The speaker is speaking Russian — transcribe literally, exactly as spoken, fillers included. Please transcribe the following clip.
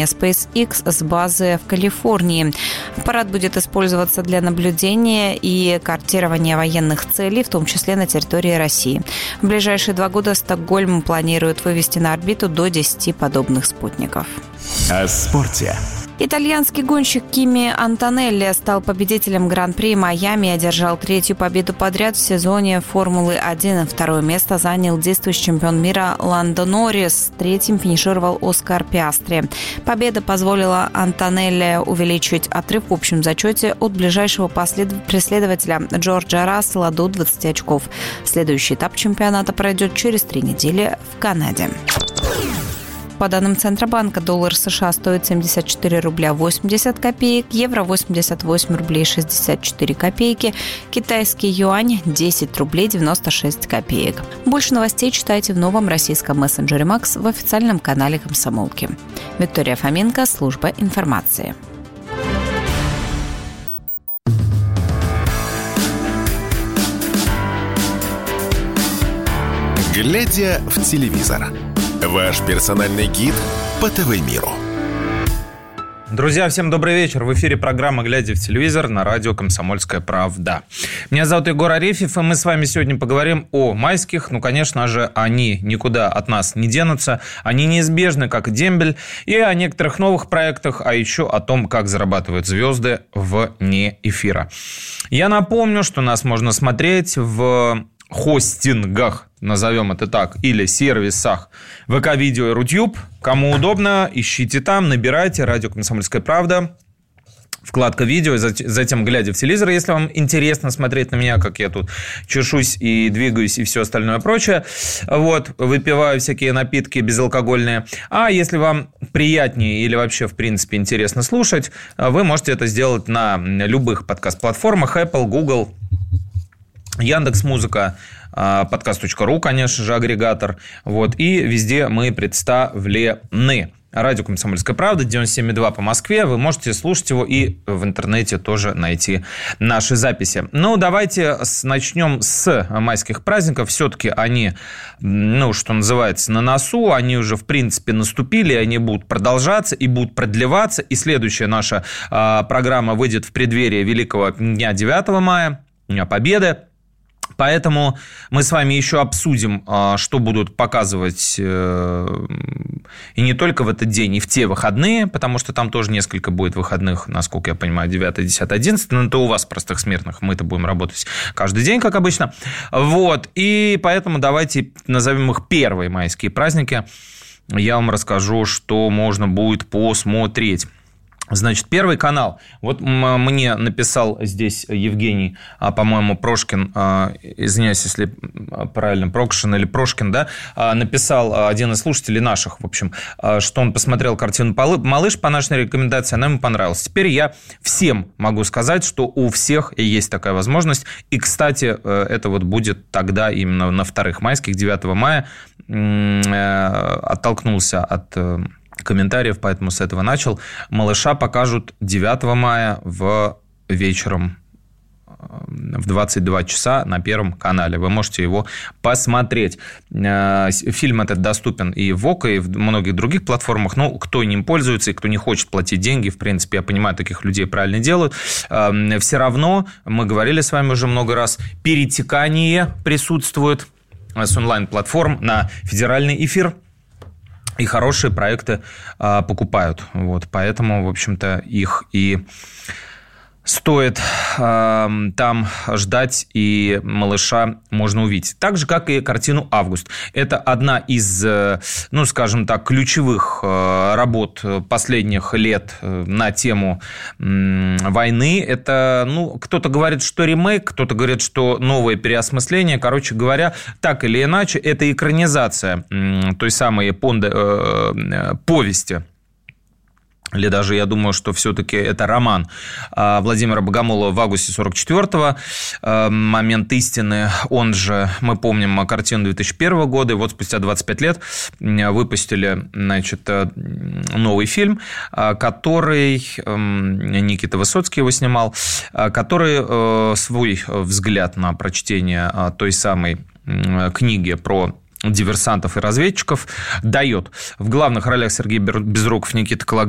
компания SpaceX с базы в Калифорнии. Аппарат будет использоваться для наблюдения и картирования военных целей, в том числе на территории России. В ближайшие два года Стокгольм планирует вывести на орбиту до десяти подобных спутников. О спорте. Итальянский гонщик Кими Антонелли стал победителем Гран-при Майами и одержал третью победу подряд в сезоне Формулы один. Второе место занял действующий чемпион мира Ландо Норрис. Третьим финишировал Оскар Пиастри. Победа позволила Антонелли увеличить отрыв в общем зачете от ближайшего послед... преследователя Джорджа Рассела до двадцати очков. Следующий этап чемпионата пройдет через три недели в Канаде. По данным Центробанка, доллар США стоит семьдесят четыре рубля восемьдесят копеек, евро восемьдесят восемь рублей шестьдесят четыре копейки, китайский юань десять рублей девяносто шесть копеек. Больше новостей читайте в новом российском мессенджере Макс в официальном канале Комсомолки. Виктория Фоменко, служба информации. Глядя в телевизор. Ваш персональный гид по ТВ-миру. Друзья, всем добрый вечер. В эфире программа «Глядя в телевизор» на радио «Комсомольская правда». Меня зовут Егор Арефьев, и мы с вами сегодня поговорим о майских. Ну, конечно же, они никуда от нас не денутся. Они неизбежны, как и дембель. И о некоторых новых проектах, а еще о том, как зарабатывают звезды вне эфира. Я напомню, что нас можно смотреть в хостингах, назовем это так, или сервисах ВК-видео и Рутюб. Кому удобно, ищите там, набирайте «Радио Комсомольская правда», вкладка «Видео», затем «Глядя в телевизор», если вам интересно смотреть на меня, как я тут чешусь и двигаюсь и все остальное прочее. Вот, выпиваю всякие напитки безалкогольные. А если вам приятнее или вообще, в принципе, интересно слушать, вы можете это сделать на любых подкаст-платформах: Apple, Google, Яндекс.Музыка, подкаст точка ру, конечно же, агрегатор. Вот, и везде мы представлены. Радио «Комсомольская правда», девяносто семь и два по Москве. Вы можете слушать его и в интернете тоже найти наши записи. Ну, давайте начнем с майских праздников. Все-таки они, ну, что называется, на носу. Они уже, в принципе, наступили. Они будут продолжаться и будут продлеваться. И следующая наша а, программа выйдет в преддверии Великого дня девятого мая, Дня Победы. Поэтому мы с вами еще обсудим, что будут показывать и не только в этот день, и в те выходные, потому что там тоже несколько будет выходных, насколько я понимаю, девятое, десятое, одиннадцатое. Но это у вас, простых смертных, мы-то будем работать каждый день, как обычно. Вот. И поэтому давайте назовем их первые майские праздники. Я вам расскажу, что можно будет посмотреть. Значит, Первый канал. Вот мне написал здесь Евгений, по-моему, Прошкин, извиняюсь, если правильно, Прокшин или Прошкин, да, написал один из слушателей наших, в общем, что он посмотрел картину «Малыш» по нашей рекомендации, она ему понравилась. Теперь я всем могу сказать, что у всех есть такая возможность. И, кстати, это вот будет тогда именно на вторых майских, девятого мая, оттолкнулся от комментариев, поэтому с этого начал. «Малыша» покажут девятого мая в вечером в двадцать два часа на Первом канале. Вы можете его посмотреть. Фильм этот доступен и в ОКО, и в многих других платформах. Ну, кто ним пользуется и кто не хочет платить деньги, в принципе, я понимаю, таких людей правильно делают. Все равно, мы говорили с вами уже много раз, перетекание присутствует с онлайн-платформ на федеральный эфир. И хорошие проекты а, покупают. Вот, поэтому, в общем-то, их и стоит а, там ждать, и «Малыша» можно увидеть. Так же, как и картину «Август». Это одна из, ну, скажем так, ключевых работ последних лет на тему войны. Это, ну, кто-то говорит, что ремейк, кто-то говорит, что новое переосмысление. Короче говоря, так или иначе, это экранизация той самой понде, повести. Или даже, я думаю, что все-таки это роман Владимира Богомолова «В августе сорок четвёртого», «Момент истины», он же, мы помним картину две тысячи первого года, и вот спустя двадцать пять лет выпустили, значит, новый фильм, который, Никита Высоцкий его снимал, который свой взгляд на прочтение той самой книги про диверсантов и разведчиков дает. В главных ролях Сергей Безруков, Никита Кологрив,